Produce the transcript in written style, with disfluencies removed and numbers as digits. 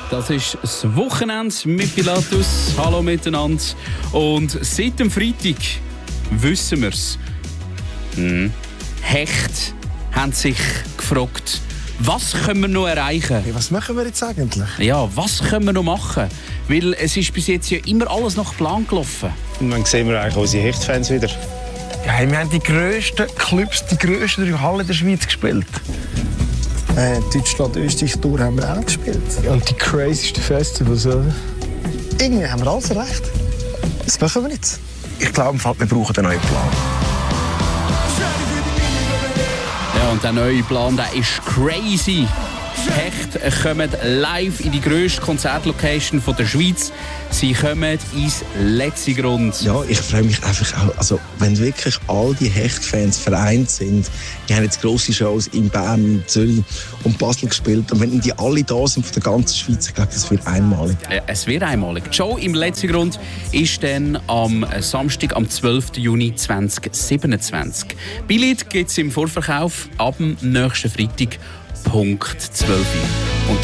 Das ist das Wochenende mit Pilatus. Hallo miteinander. Und seit dem Freitag wissen wir es. Hecht haben sich gefragt, was können wir noch erreichen? Hey, was machen wir jetzt eigentlich? Ja, was können wir noch machen? Weil es ist bis jetzt ja immer alles nach Plan gelaufen. Und dann sehen wir eigentlich unsere Hechtfans wieder. Ja, hey, wir haben die grössten Clubs, die grössten 3 Hallen der Schweiz gespielt. Deutschland, Österreich Tour haben wir auch gespielt. Und die crazysten Festivals, oder? Irgendwie haben wir alles erreicht. Was machen wir jetzt? Ich glaube, wir brauchen einen neuen Plan. Ja, und der neue Plan, der ist crazy. Hecht kommen live in die grösste Konzertlocation der Schweiz. Sie kommen ins Letzigrund. Ja, ich freue mich einfach auch, also wenn wirklich all die Hecht-Fans vereint sind. Wir haben jetzt grosse Shows in Bern, Zürich und Basel gespielt. Und wenn die alle da sind von der ganzen Schweiz, ich glaube, das wird einmalig. Es wird einmalig. Die Show im Letzigrund ist dann am Samstag, am 12. Juni 2027. Billett gibt es im Vorverkauf ab dem nächsten Freitag, Punkt 12 Uhr.